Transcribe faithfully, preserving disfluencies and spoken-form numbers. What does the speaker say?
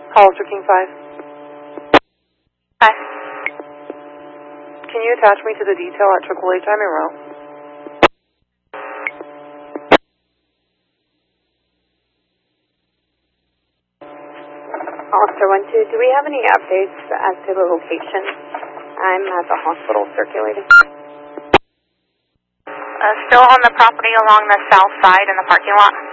Hollister King five. Hi. Can you attach me to the detail at Triple H Monroe? Hollister one two, do we have any updates as to the location? I'm at the hospital circulating. Uh, still on the property along the south side in the parking lot.